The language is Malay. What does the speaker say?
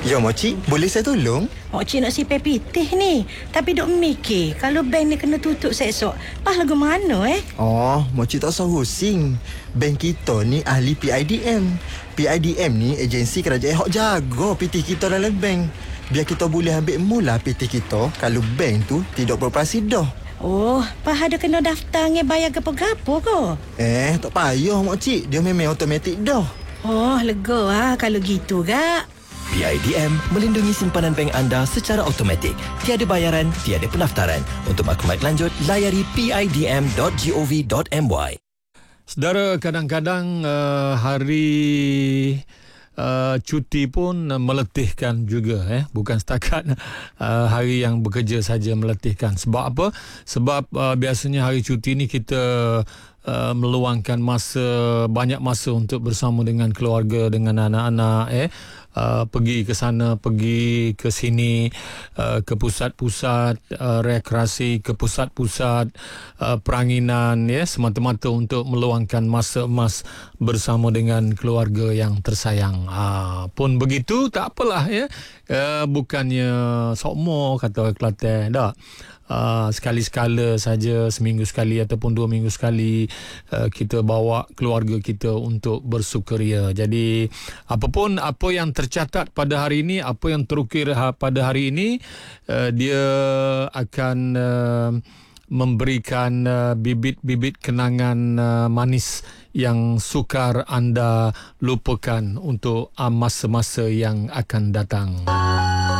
Ya, Moci, boleh saya tolong? Cik nak sipai pitih ni. Tapi duk mikir, kalau bank ni kena tutup esok, pas lagu mana Oh, Moci tak usah pusing. Bank kita ni ahli PIDM. PIDM ni agensi kerajaan hok jaga pitih kita dalam bank. Biar kita boleh ambil mula pitih kita kalau bank tu tidak beroperasi dah. Pas ada kena daftar nge bayar gapo-gapo ke? Tak payah, Moci. Dia memang automatik dah. Lega kalau gitu gak. PIDM melindungi simpanan bank anda secara automatik. Tiada bayaran, tiada pendaftaran. Untuk maklumat lanjut, layari pidm.gov.my. Saudara, kadang-kadang hari cuti pun meletihkan juga. Bukan setakat hari yang bekerja saja meletihkan. Sebab apa? Sebab biasanya hari cuti ni kita meluangkan banyak masa untuk bersama dengan keluarga, dengan anak-anak, pergi ke sana, pergi ke sini, ke pusat-pusat rekreasi, ke pusat-pusat peranginan, semata-mata untuk meluangkan masa emas bersama dengan keluarga yang tersayang. Pun begitu, tak apalah, bukannya sokmo kata orang Kelantan, tak. Sekali-sekala saja, seminggu sekali ataupun 2 minggu sekali, kita bawa keluarga kita untuk bersukaria. Jadi apa yang tercatat pada hari ini, apa yang terukir pada hari ini, dia akan memberikan bibit-bibit kenangan manis yang sukar anda lupakan untuk masa-masa yang akan datang.